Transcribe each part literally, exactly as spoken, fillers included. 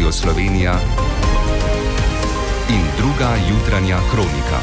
Radio Slovenija in druga jutranja kronika.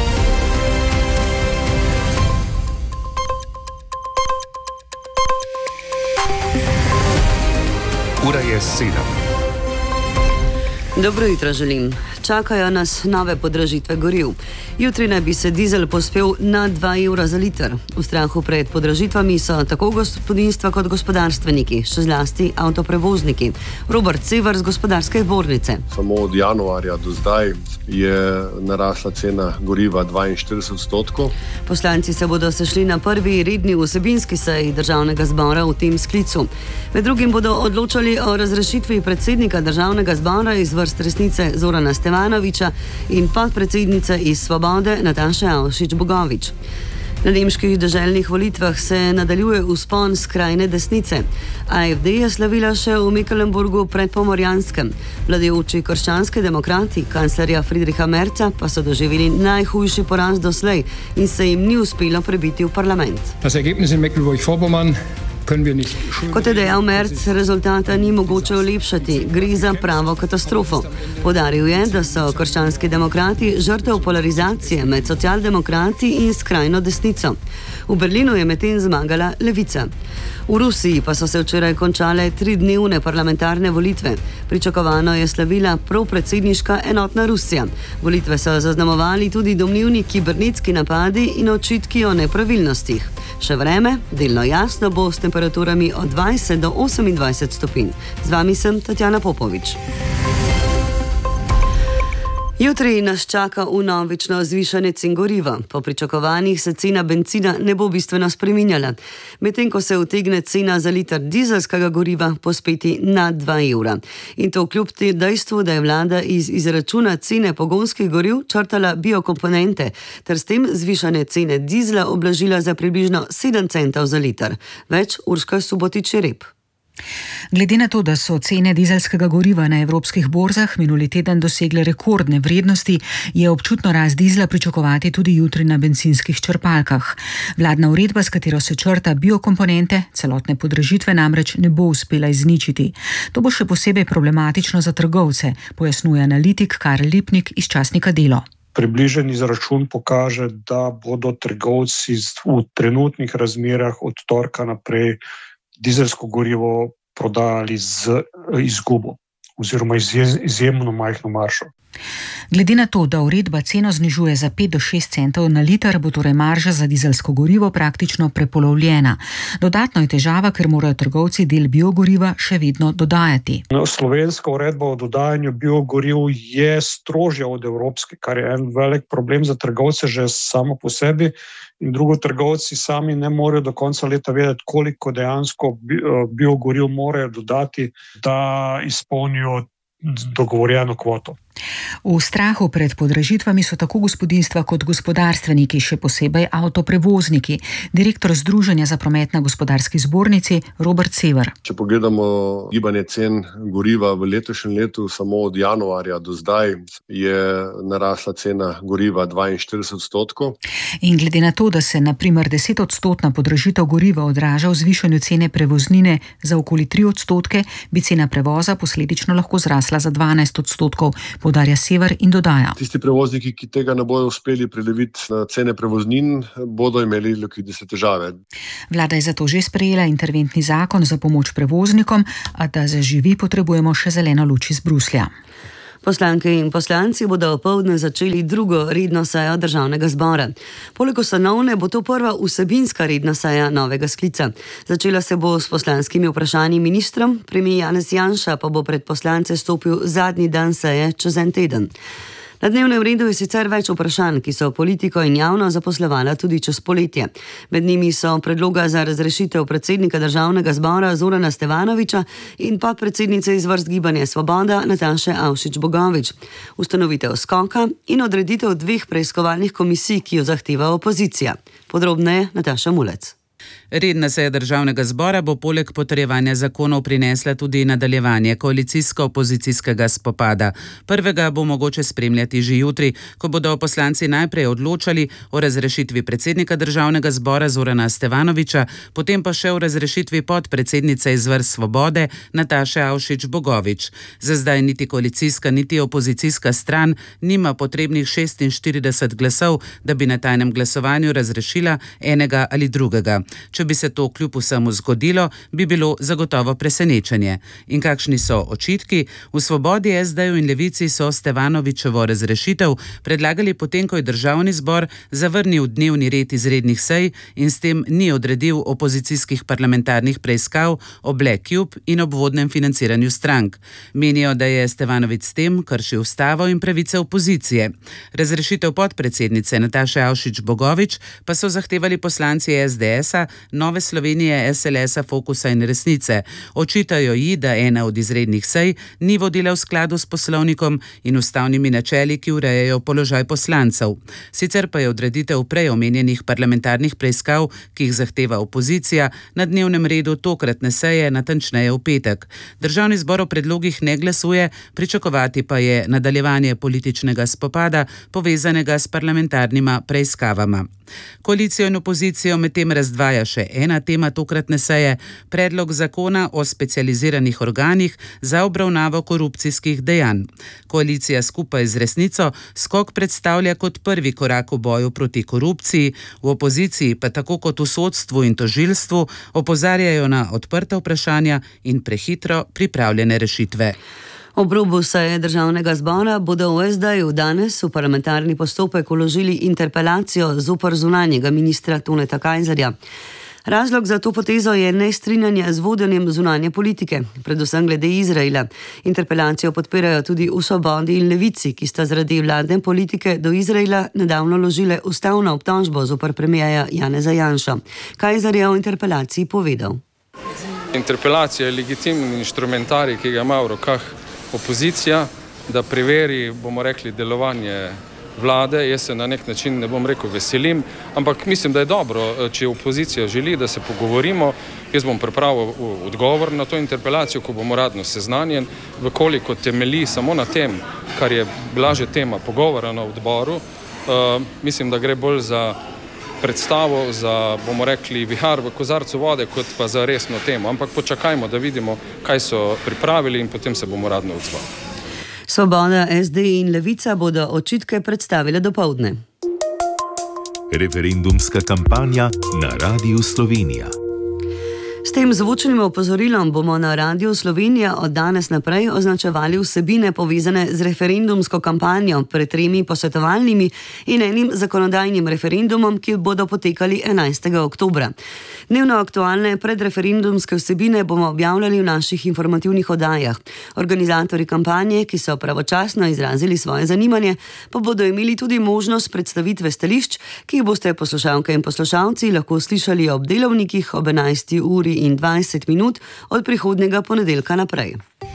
Ura je sedem. Dobro jutro želim. Čakajo nas nove podražitve goriv. Jutri naj bi se dizel povzpel na dva evra za liter. V strahu pred podražitvami so tako gospodinjstva kot gospodarstveniki, še zlasti avtoprevozniki. Robert Sever z Gospodarske zbornice. Samo od januarja do zdaj je narasla cena goriva dvainštirideset odstotkov. Poslanci se bodo sešli na prvi redni vsebinski seji Državnega zbora v tem sklicu. Med drugim bodo odločali o razrešitvi predsednika Državnega zbora iz vrst Resnice Zorana Stevanoviča in podpredsednice iz Svobode Nataše Avšič Bogovič. Na nemških deželnih volitvah se nadaljuje vzpon skrajne desnice. A F D je slavila še v Mecklenburgu pred Pomorjanskem. Vladajoči krščanski demokrati, kanclerja Friedricha Merza, pa so doživeli najhujši poraz doslej in se jim ni uspelo prebiti v parlament. Das Ergebnis in Mecklenburg-Vorpommern Kot je dejal Merz, rezultata ni mogoče olepšati, gre za pravo katastrofo. Poudaril je, da so krščanski demokrati žrtev polarizacije med socialdemokrati in skrajno desnico. V Berlinu je medtem zmagala levica. V Rusiji pa so se včeraj končale tridnevne parlamentarne volitve. Pričakovano je slavila propredsedniška enotna Rusija. Volitve so zaznamovali tudi domnevni kibernetski napadi in očitki o nepravilnostih. Še vreme, delno jasno bo s temperaturami od dvajset do osemindvajset stopinj. Z vami sem Tatjana Popovič. Jutri nas čaka vnovično zvišanje cen goriva. Po pričakovanjih se cena bencina ne bo bistveno spreminjala, medtem ko se utegne cena za liter dizelskega goriva pospeti na dva evra. In to kljub dejstvu, da je vlada iz izračuna cene pogonskih goriv črtala biokomponente, ter s tem zvišanje cene dizla oblažila za približno sedem centov za liter. Več Urška Subotič-Rep. Glede na to, da so cene dizelskega goriva na evropskih borzah minuli teden dosegle rekordne vrednosti, je občutno rast dizla pričakovati tudi jutri na bencinskih črpalkah. Vladna uredba, s katero se črta biokomponente, celotne podražitve namreč ne bo uspela izničiti. To bo še posebej problematično za trgovce, pojasnjuje analitik Karl Lipnik iz časnika Delo. Približen izračun pokaže, da bodo trgovci v trenutnih razmerah od torka naprej dizelsko gorivo prodajali z izgubo oziroma izjemno majhno maržo. Glede na to, da uredba ceno znižuje za pet do šest centov na liter, bo torej marža za dizelsko gorivo praktično prepolovljena. Dodatno je težava, ker morajo trgovci del biogoriva še vedno dodajati. No, slovenska uredba o dodajanju biogoriv je strožja od evropske, kar je en velik problem za trgovce že samo po sebi. In drugo, trgovci sami ne morejo do konca leta vedeti, koliko dejansko biogoriv morajo dodati, da izpolnijo dogovorjeno kvoto. V strahu pred podražitvami so tako gospodinjstva kot gospodarstveniki, še posebej avtoprevozniki. Direktor Združenja za promet na Gospodarski zbornici Robert Sever. Če pogledamo gibanje cen goriva v letošnjem letu, samo od januarja do zdaj je narasla cena goriva dvainštirideset odstotkov. In glede na to, da se na primer desetodstotna podražitev goriva odraža v zvišanju cene prevoznine za okoli tri odstotke, bi cena prevoza posledično lahko zrasla za dvanajst odstotkov. Podarja Sever in dodaja. Tisti prevozniki, ki tega ne bodo uspeli preleviti na cene prevoznin, bodo imeli likvidnostne težave. Vlada je zato že sprejela interventni zakon za pomoč prevoznikom, a da zaživi, potrebujemo še zeleno luč iz Bruslja. Poslanke in poslanci bodo opoldne začeli drugo redno sejo Državnega zbora. Poleg ustanovne bo to prva vsebinska redna seja novega sklica. Začela se bo s poslanskimi vprašanji ministrom, premier Janez Janša pa bo pred poslance stopil zadnji dan seje čez en teden. Na dnevnem redu je sicer več vprašanj, ki so politiko in javno zaposlovala tudi čez poletje. Med njimi so predloga za razrešitev predsednika Državnega zbora Zorana Stevanoviča in podpredsednice iz vrst Gibanja Svoboda Nataše Avšič Bogovič, ustanovitev skoka in odreditev dveh preiskovalnih komisij, ki jo zahteva opozicija. Podrobneje Nataša Mulec. Redna seja državnega zbora bo poleg potrjevanja zakonov prinesla tudi nadaljevanje koalicijsko-opozicijskega spopada. Prvega bo mogoče spremljati že jutri, ko bodo poslanci najprej odločali o razrešitvi predsednika državnega zbora Zorana Stevanovića, potem pa še o razrešitvi podpredsednice iz vrst Svobode Nataše Avšič Bogovič. Za zdaj niti koalicijska, niti opozicijska stran nima potrebnih šestinštirideset glasov, da bi na tajnem glasovanju razrešila enega ali drugega. Če bi se to kljub vsemu zgodilo, bi bilo zagotovo presenečenje. In kakšni so očitki? V Svobodi, es de-ju in Levici so Stevanovićevo razrešitev predlagali potem, ko je državni zbor zavrnil dnevni red izrednih sej in s tem ni odredil opozicijskih parlamentarnih preiskav o Black Cube in obvodnem financiranju strank. Menijo, da je Stevanović s tem kršil ustavo in pravice opozicije. Razrešitev podpredsednice Nataše Avšič Bogovič pa so zahtevali poslanci es de esa, Nove Slovenije, es el esa, Fokusa in Resnice. Očitajo ji, da ena od izrednih sej ni vodila v skladu s poslovnikom in ustavnimi načeli, ki urejajo položaj poslancev. Sicer pa je odreditev prej omenjenih parlamentarnih preiskav, ki jih zahteva opozicija, na dnevnem redu tokratne seje, natančneje v petek. Državni zbor o predlogih ne glasuje, pričakovati pa je nadaljevanje političnega spopada, povezanega s parlamentarnima preiskavama. Koalicijo in opozicijo medtem razdvaja še ena tema tokratne seje, predlog zakona o specializiranih organih za obravnavo korupcijskih dejanj. Koalicija skupaj z Resnico skok predstavlja kot prvi korak v boju proti korupciji, v opoziciji pa tako kot v sodstvu in tožilstvu opozarjajo na odprta vprašanja in prehitro pripravljene rešitve. Ob robu seje državnega zbora bodo v es de-ju danes v parlamentarni postopek vložili interpelacijo zoper zunanjega ministra Toneta Kajzerja. Razlog za to potezo je nestrinjanje z vodenjem zunanje politike, predvsem glede Izraela. Interpelacijo podpirajo tudi v Svobodi in Levici, ki sta zaradi vladne politike do Izraela nedavno ložile ustavno obtožbo zoper premierja Janeza Janša. Kajzer je o interpelaciji povedal. Interpelacija je legitimni inštrumentarij, ki ga ima v rokah opozicija, da preveri, bomo rekli, delovanje vlade. Jaz se na nek način, ne bom rekel, veselim, ampak mislim, da je dobro, če opozicija želi, da se pogovorimo. Jaz bom pripravil odgovor na to interpelacijo, ko bom uradno seznanjen, vkoliko temelji samo na tem, kar je bila že tema pogovora na odboru. Uh, mislim, da gre bolj za predstavo, za, bomo rekli, vihar v kozarcu vode, kot pa za resno temo. Ampak počakajmo, da vidimo, kaj so pripravili in potem se bomo radno odzvali. Svoboda, es de in Levica bodo očitke predstavile dopoldne. Referendumska kampanja na Radiu Slovenija. S tem zvočnim opozorilom bomo na Radiu Slovenija od danes naprej označevali vsebine povezane z referendumsko kampanjo pred tremi posvetovalnimi in enim zakonodajnim referendumom, ki bodo potekali enajstega oktobra. Dnevno aktualne predreferendumske vsebine bomo objavljali v naših informativnih oddajah. Organizatorji kampanje, ki so pravočasno izrazili svoje zanimanje, pa bodo imeli tudi možnost predstavitve stališč, ki jih boste poslušalke in poslušalci lahko slišali ob delovnikih ob enajsti uri in dvajset minut od prihodnjega ponedeljka naprej.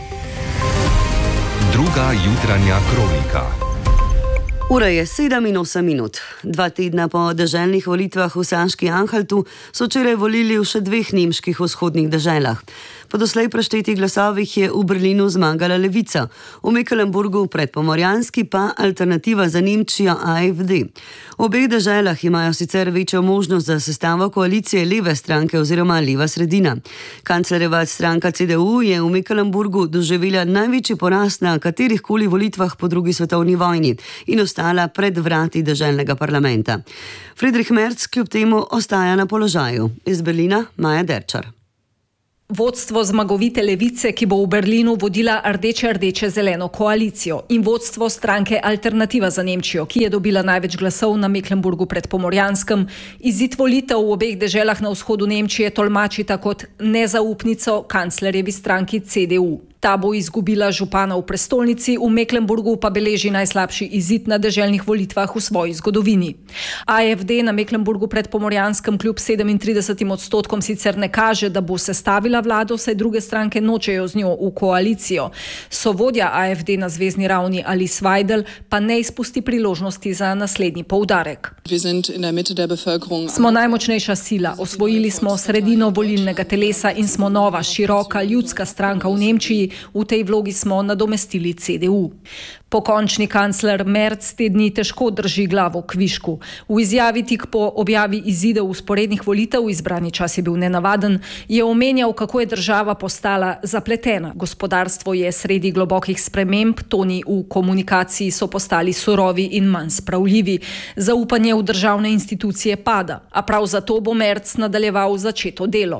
Druga jutranja kronika. Ura je sedem in osem minut. Dva tedna po deželnih volitvah v Saški Anhaltu so včeraj volili v še dveh nemških vzhodnih deželah. Po doslej preštetih glasovih je v Berlinu zmagala Levica, v Mecklenburgu predpomorjanski pa Alternativa za Nemčijo A F D. V obeh deželah imajo sicer večjo možnost za sestavo koalicije leve stranke oziroma leva sredina. Kanclerjeva stranka ce de u je v Mecklenburgu doživela največji poraz na katerihkoli volitvah po drugi svetovni vojni in ostala pred vrati deželnega parlamenta. Friedrich Merz kljub temu ostaja na položaju. Iz Berlina Maja Derčar. Vodstvo zmagovite Levice, ki bo v Berlinu vodila rdeče-rdeče-zeleno koalicijo, in vodstvo stranke Alternativa za Nemčijo, ki je dobila največ glasov na Mecklenburgu predpomorjanskem, izid volitev v obeh deželah na vzhodu Nemčije tolmačita kot nezaupnico kanclerjevi stranki ce de u. Ta bo izgubila župana v prestolnici, v Mecklenburgu pa beleži najslabši izid na deželnih volitvah v svoji zgodovini. A F D na Mecklenburgu pred Pomorjanskem kljub sedemintridesetim odstotkom sicer ne kaže, da bo sestavila vlado, saj druge stranke nočejo z njo v koalicijo. Sovodja A F D na zvezni ravni Alice Weidel pa ne izpusti priložnosti za naslednji poudarek. Smo najmočnejša sila, osvojili smo sredino volilnega telesa in smo nova, široka, ljudska stranka v Nemčiji, v tej vlogi smo nadomestili C D U. Pokončni kancler Merz te dni težko drži glavo k višku. V izjavi tik po objavi izidov vzporednih volitev, izbrani čas je bil nenavaden, je omenjal, kako je država postala zapletena. Gospodarstvo je sredi globokih sprememb, toni v komunikaciji so postali surovi in manj spravljivi. Zaupanje v državne institucije pada, a prav zato bo Merz nadaljeval začeto delo.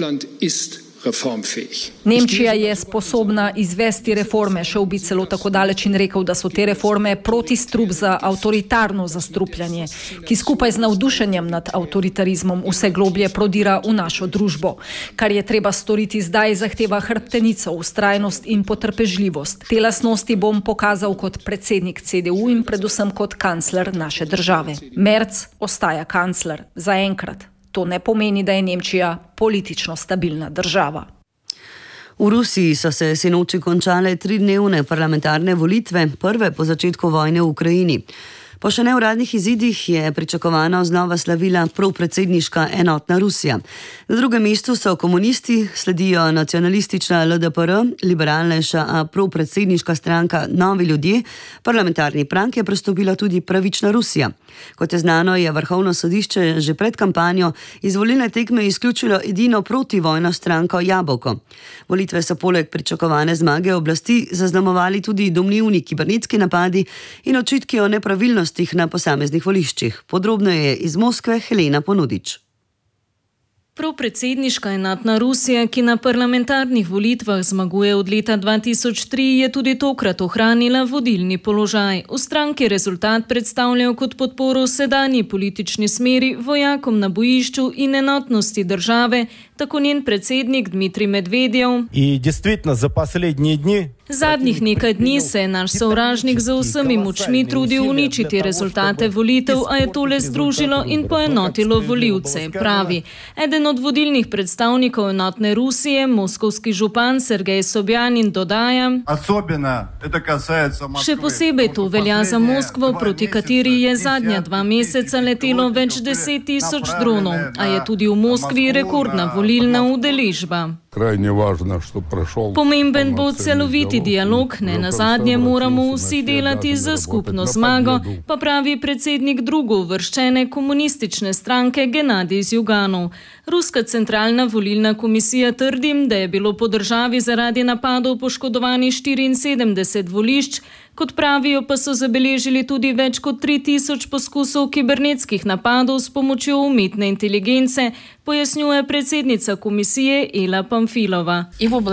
Nemčija je sposobna izvesti reforme, šel bi celo tako daleč in rekel, da so te reforme protistrup za avtoritarno zastrupljanje, ki skupaj z navdušenjem nad avtoritarizmom vse globlje prodira v našo družbo. Kar je treba storiti zdaj, zahteva hrbtenico, vztrajnost in potrpežljivost. Te lastnosti bom pokazal kot predsednik C D U in predvsem kot kancler naše države. Merz ostaja kancler. Zaenkrat. To ne pomeni, da je Nemčija politično stabilna država. V Rusiji so se sinoči končale tridnevne parlamentarne volitve, prve po začetku vojne v Ukrajini. Po še neuradnih izidih je pričakovano znova slavila propredsedniška enotna Rusija. Na drugem mestu so komunisti, sledijo nacionalistična L D P R, liberalnejša a propredsedniška stranka Novi ljudje, parlamentarni prag je prestopila tudi Pravična Rusija. Kot je znano, je Vrhovno sodišče že pred kampanjo iz volilne tekme izključilo edino protivojno stranko Jabolko. Volitve so poleg pričakovane zmage oblasti zaznamovali tudi domnevni kibernetski napadi in očitki o nepravilnosti na posameznih voliščih. Podrobno je iz Moskve Helena Ponudič. Propredsedniška enotna Rusija, ki na parlamentarnih volitvah zmaguje od leta dva tisoč tri, je tudi tokrat ohranila vodilni položaj. V stranki rezultat predstavljajo kot podporo sedanji politični smeri, vojakom na bojišču in enotnosti države, tako njen predsednik Dmitrij Medvedjev. Zadnjih nekaj dni se je naš sovražnik z vsemi močmi trudil uničiti rezultate volitev, a je to le združilo in poenotilo volivce, pravi. Eden od vodilnih predstavnikov enotne Rusije, moskovski župan Sergej Sobjanin, dodaja: Še posebej to velja za Moskvo, proti kateri je zadnja dva meseca letelo več deset tisoč dronov, a je tudi v Moskvi rekordna volilna udeležba. Pomemben bo celoviti dialog, ne nazadnje moramo vsi delati za skupno zmago, pa pravi predsednik drugouvrščene komunistične stranke Genadij Zjuganov. Ruska centralna volilna komisija trdi, da je bilo po državi zaradi napadov poškodovani štiriinsedemdeset volišč, kot pravijo, pa so zabeležili tudi več kot tri tisoč poskusov kibernetskih napadov s pomočjo umetne inteligence, pojasnjuje predsednica komisije Ela Pamfilova.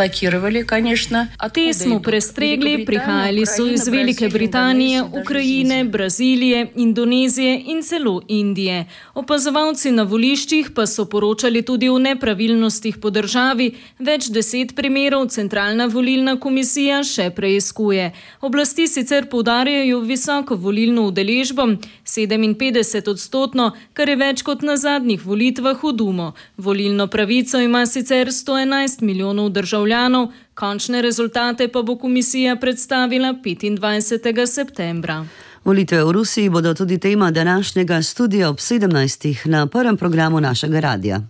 Te smo prestregli, prihajali so iz Velike Britanije, Ukrajine, Brazilije, Indonezije in celo Indije. Opazovalci na voliščih pa so poročali tudi o nepravilnostih po državi, več deset primerov centralna volilna komisija še preiskuje. Oblasti sicer poudarjajo visoko volilno udeležbo, sedeminpetdeset odstotno, kar je več kot na zadnjih volitvah v Dumo. Volilno pravico ima sicer sto enajst milijonov državljanov, končne rezultate pa bo komisija predstavila petindvajsetega septembra. Volitve v Rusiji bodo tudi tema današnjega studia ob sedemnajstih na prvem programu našega radija.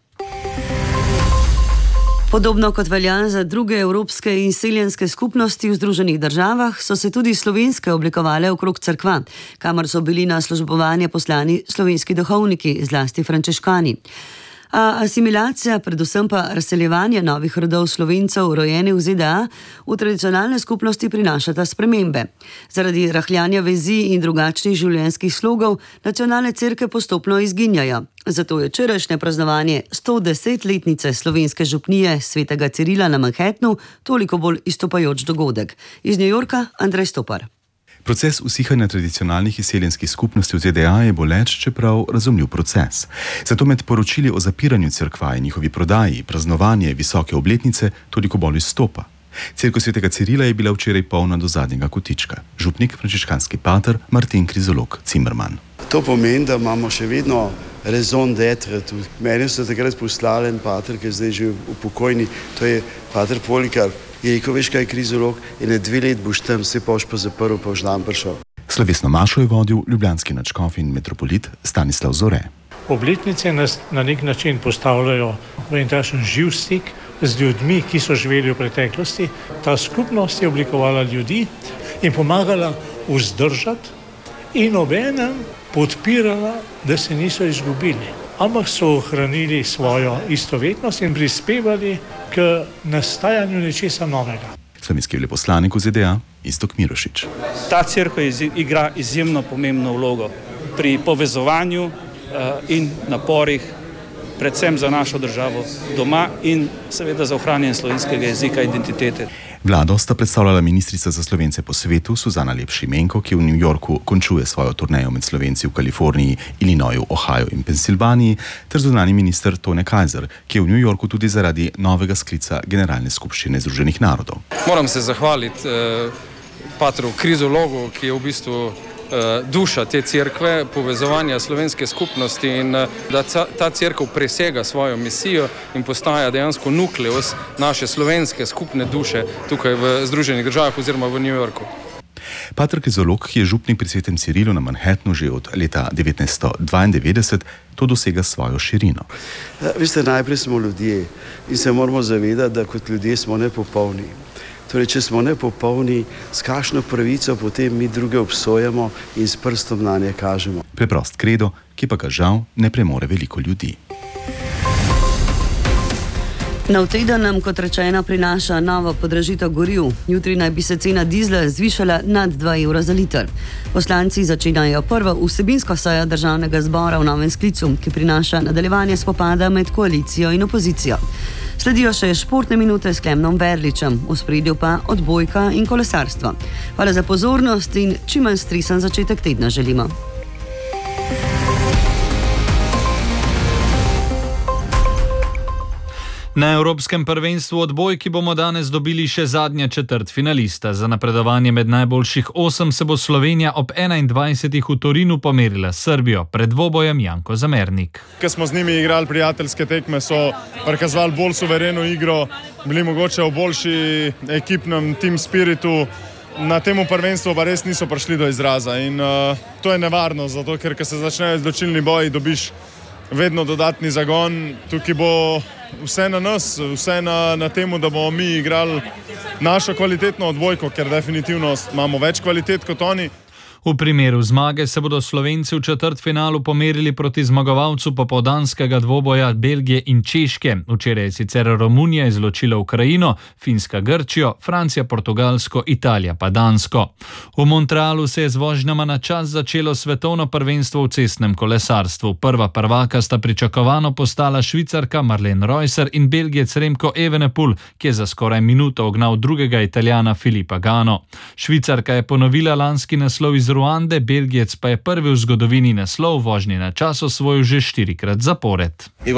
Podobno kot velja za druge evropske in seljenske skupnosti v Združenih državah, so se tudi slovenske oblikovale okrog cerkva, kamor so bili na službovanje poslani slovenski duhovniki, zlasti frančiškani. A asimilacija, predvsem pa razseljevanje novih rodov Slovencev, rojenih v Z D A, v tradicionalne skupnosti prinašata spremembe. Zaradi rahljanja vezi in drugačnih življenjskih slogov nacionalne cerkve postopno izginjajo. Zato je včerajšnje praznovanje sto desetletnice slovenske župnije svetega Cirila na Manhattnu toliko bolj izstopajoč dogodek. Iz New Yorka Andrej Stopar. Proces usihanja tradicionalnih izseljenskih skupnosti v Z D A je boleč, čeprav razumljiv proces. Zato med poročili o zapiranju cerkva in njihovi prodaji praznovanje visoke obletnice toliko bolj izstopa. Cerkev svetega Cirila je bila včeraj polna do zadnjega kotička. Župnik, frančiškanski pater Martin Krizolog Cimerman. To pomeni, da imamo še vedno raison d'être. Meni so takrat poslali en pater, ki je zdaj že upokojni, to je pater Polikarp. Je rekel, veš kaj, Krizolog, in dve let boš tam, se boš pa zaprl, pa boš dan prišel. Slovesno mašo je vodil ljubljanski nadškof in metropolit Stanislav Zore. Obletnice nas na nek način postavljajo v en takšen živ stik z ljudmi, ki so živeli v preteklosti. Ta skupnost je oblikovala ljudi in pomagala vzdržati in obenem podpirala, da se niso izgubili, ampak so ohranili svojo istovetnost in prispevali k nastajanju nečesa novega. Slovenski veleposlanik v Z D A Iztok Mirošič. Ta cerkev igra izjemno pomembno vlogo pri povezovanju in naporih, predvsem za našo državo doma in seveda za ohranjanje slovenskega jezika in identitete. Vlado sta predstavljala ministrica za Slovence po svetu Suzana Lep Šimenko, ki v New Yorku končuje svojo turnejo med Slovenci v Kaliforniji, Illinoisu, Ohio in Pensilvaniji, ter zunanji minister Tone Kajzer, ki je v New Yorku tudi zaradi novega sklica Generalne skupščine Združenih narodov. Moram se zahvaliti eh, patru Krizologu, ki je v bistvu duša te cerkve, povezovanja slovenske skupnosti in da ta cerkev presega svojo misijo in postaja dejansko nukleus naše slovenske skupne duše tukaj v Združenih državah oziroma v New Yorku. Pater Krizolog, ki je župnik pri Svetem Cirilu na Manhattnu že od leta devetnajststo dvaindevetdeset, to dosega svojo širino. Veste, najprej smo ljudje in se moramo zavedati, da kot ljudje smo nepopolni. Torej, če smo nepopolni, s kakšno pravico potem mi druge obsojamo in s prstom na nje kažemo. Preprost kredo, ki pa ga žal ne premore veliko ljudi. Nov teden nam, kot rečeno, prinaša novo podražitev goriv. Jutri naj bi se cena dizla zvišala nad dva evra za liter. Poslanci začenjajo prvo vsebinsko sejo državnega zbora v novem sklicu, ki prinaša nadaljevanje spopada med koalicijo in opozicijo. Sledijo še športne minute s Klemnom Verličem, v spredju pa odbojka in kolesarstvo. Hvala za pozornost in čim manj stresen začetek tedna želimo. Na Evropskem prvenstvu odbojki bomo danes dobili še zadnja četrt finalista. Za napredovanje med najboljših osem se bo Slovenija ob enaindvajsetih v Torinu pomerila s Srbijo pred dvobojem Janko Zamernik. Ko smo z njimi igrali prijateljske tekme, so prikazovali bolj suvereno igro, bili mogoče v boljši ekipnem team spiritu. Na temu prvenstvu pa res niso prišli do izraza in uh, to je nevarno, zato ker ko se začnejo izločilni boji, dobiš vedno dodatni zagon. Tukaj bo vse na nas, vse na, na temu, da bomo mi igrali našo kvalitetno odbojko, ker definitivno imamo več kvalitet kot oni. V primeru zmage se bodo Slovenci v četrtfinalu pomerili proti zmagovalcu popoldanskega dvoboja Belgije in Češke. Včeraj je sicer Romunija izločila Ukrajino, Finska Grčijo, Francija Portugalsko, Italija pa Dansko. V Montrealu se je z vožnjama na čas začelo svetovno prvenstvo v cestnem kolesarstvu. Prva prvaka sta pričakovano postala Švicarka Marlene Reusser in Belgijec Remco Evenepoel, ki je za skoraj minuto ognal drugega Italijana Filipa Gano. Švicarka je ponovila lanski naslov iz Ruande, Belgijec pa je prvi v zgodovini naslov vožnje na čas osvojil že štirikrat zapored.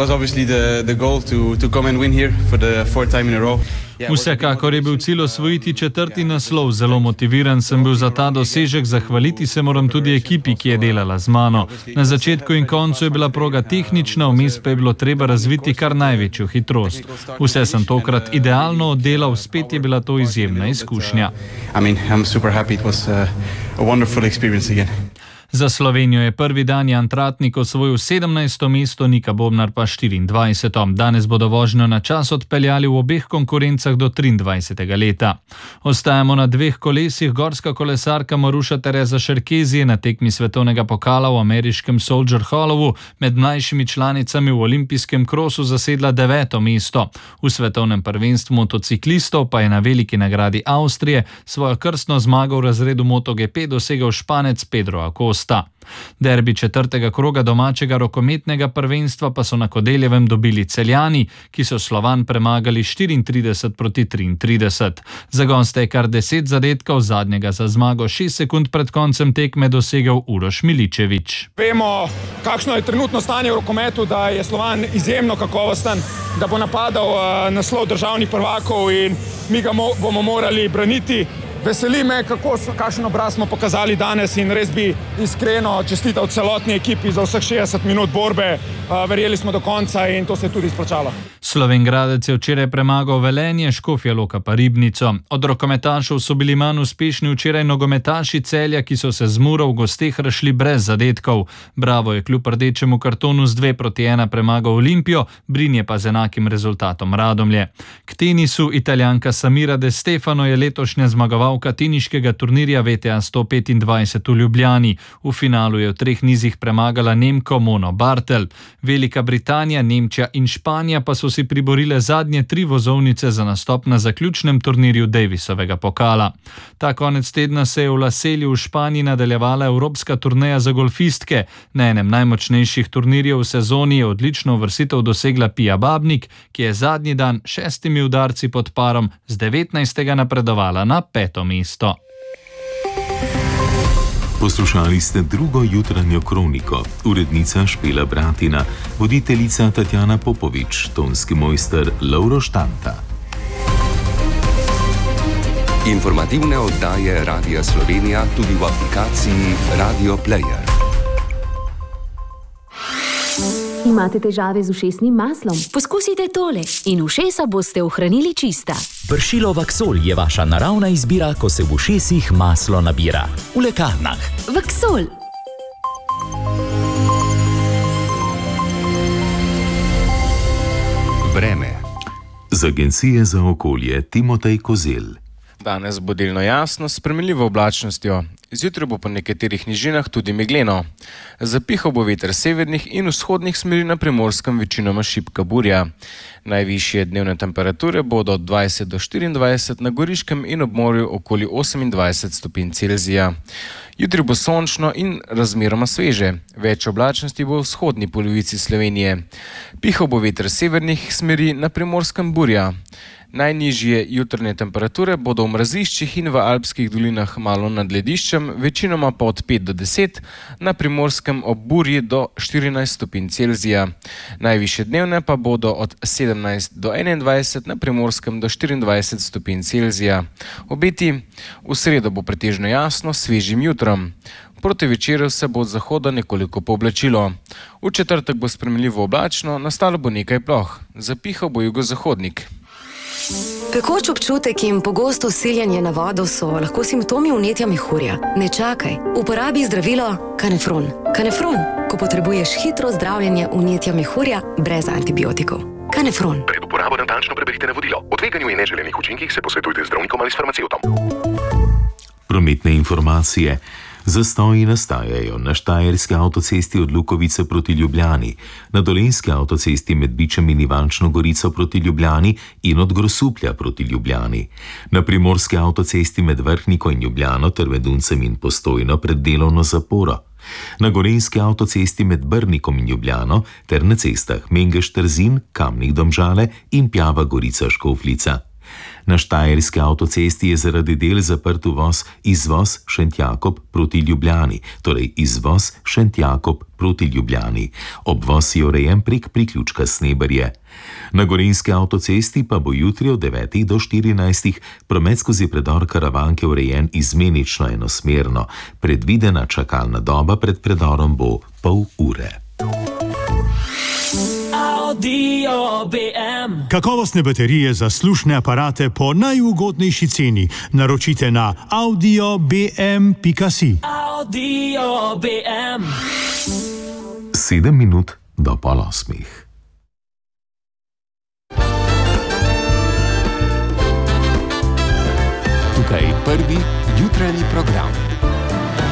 Vsekakor je bil cilj osvojiti četrti naslov. Zelo motiviran sem bil za ta dosežek, zahvaliti se moram tudi ekipi, ki je delala z mano. Na začetku in koncu je bila proga tehnična, vmes pa je bilo treba razviti kar največjo hitrost. Vse sem tokrat idealno oddelal, spet je bila to izjemna izkušnja. I mean, I'm super happy. It was uh, a wonderful experience again. Za Slovenijo je prvi dan Jan Tratnik osvojil sedemnajsto mesto, Nika Bobnar pa štiriindvajseto. Danes bodo vožnjo na čas odpeljali v obeh konkurencah do triindvajsetega leta. Ostajamo na dveh kolesih. Gorska kolesarka Maruša Tereza Šerkezi je na tekmi svetovnega pokala v ameriškem Soldier Hollowu med mlajšimi članicami v olimpijskem krosu zasedla deveto mesto. V svetovnem prvenstvu motociklistov pa je na veliki nagradi Avstrije svojo krstno zmago v razredu MotoGP dosegel Španec Pedro Acosta. gosta. Derbi četrtega kroga domačega rokometnega prvenstva pa so na Kodeljevem dobili Celjani, ki so Slovan premagali štiriintrideset proti triintrideset. Za goste je kar deset zadetkov, zadnjega za zmago šest sekund pred koncem tekme dosegel Uroš Miličević. Vemo, kakšno je trenutno stanje v rokometu, da je Slovan izjemno kakovosten, da bo napadal uh, naslov državnih prvakov in mi ga mo- bomo morali braniti. Veseli me, kako, kakšen obraz smo pokazali danes in res bi iskreno čestital celotni ekipi za vseh šestdeset minut borbe. Verjeli smo do konca in to se je tudi izplačalo. Slovengradec je včeraj premagal Velenje, Škofja Loka pa Ribnico. Od rokometašev so bili manj uspešni včeraj nogometaši Celja, ki so se z Muro v gosteh razšli brez zadetkov. Bravo je kljub rdečemu kartonu z dve proti ena premagal Olimpijo, Brinje pa z enakim rezultatom Radomlje. K tenisu Italijanka Samira De Stefano je letošnja zmagovalka teniškega turnirja V T A sto petindvajset v Ljubljani. V finalu je v treh nizih premagala Nemko Mono Bartel. Velika Britanija, Nemčija in Španija pa so si priborile zadnje tri vozovnice za nastop na zaključnem turnirju Davisovega pokala. Ta konec tedna se je v Laselju v Španiji nadaljevala evropska turneja za golfistke. Na enem najmočnejših turnirjev v sezoni je odlično uvrstitev dosegla Pia Babnik, ki je zadnji dan šestimi udarci pod parom z devetnajstega napredovala na peto mesto. Poslušali ste drugo jutranjo kroniko. Urednica Špela Bratina, voditeljica Tatjana Popovič, tonski mojster Lovro Štanta. Informativne oddaje Radia Slovenija tudi v aplikaciji Radio Player. Imate težave z ušesnim maslom? Poskusite tole in ušesa boste ohranili čista. Pršilo Vaksol je vaša naravna izbira, ko se v ušesih maslo nabira. V lekarnah. Vaksol. Vreme. Z Agencije za okolje Timotej Kozel. Danes bo delno jasno s spremenljivo oblačnostjo. Zjutraj bo po nekaterih nižinah tudi megleno. Zapihal bo veter severnih in vzhodnih smeri, na Primorskem večinoma šibka burja. Najvišje dnevne temperature bodo od dvajset do štiriindvajset, na Goriškem in ob morju okoli osemindvajset stopinj Celzija. Jutri bo sončno in razmeroma sveže. Več oblačnosti bo v vzhodni polovici Slovenije. Pihal bo veter severnih smeri, na Primorskem burja. Najnižje jutranje temperature bodo v mraziščih in v alpskih dolinah malo nad lediščem, večinoma pa od pet do deset, na Primorskem ob burji do štirinajst stopinj Celzija. Najvišje dnevne pa bodo od sedemnajst do enaindvajset, na Primorskem do štiriindvajset stopinj Celzija. Obeti: v sredo bo pretežno jasno s svežim jutrom. Proti večeru se bo od zahoda nekoliko pooblačilo. V četrtek bo spremenljivo oblačno, nastalo bo nekaj ploh. Zapihal bo jugozahodnik. Pekoč občutek in pogosto siljanje na vodo so lahko simptomi vnetja mehurja. Ne čakaj, uporabi zdravilo Kanefron. Kanefron, ko potrebuješ hitro zdravljenje vnetja mehurja brez antibiotikov. Kanefron. Pred uporabo natančno preberite navodilo. O tveganju in neželenih učinkih se posvetujte z zdravnikom ali s farmacevtom. Prometne informacije. Zastoji nastajajo na Štajerski avtocesti od Lukovice proti Ljubljani, na Dolenjski avtocesti med Bičem in Ivančno Gorico proti Ljubljani in od Grosuplja proti Ljubljani, na Primorski avtocesti med Vrhniko in Ljubljano ter med Uncem in Postojno pred delovno zaporo, na Gorenjski avtocesti med Brnikom in Ljubljano ter na cestah Mengeš-Trzin, Kamnik-Domžale in Pjava-Gorica-Škofljica. Na Štajerski avtocesti je zaradi del zaprt uvoz izvoz Šentjakob proti Ljubljani, torej izvoz Šentjakob proti Ljubljani. Obvoz je urejen prek priključka Sneberje. Na Gorenjski avtocesti pa bo jutri od devetih do štirinajstih promet skozi predor Karavanke urejen izmenično enosmerno. Predvidena čakalna doba pred predorom bo pol ure. Audio B M. Kakovostne baterije za slušne aparate po najugodnejši ceni naročite na audio b m pika si. Sedem minut do pol osmih.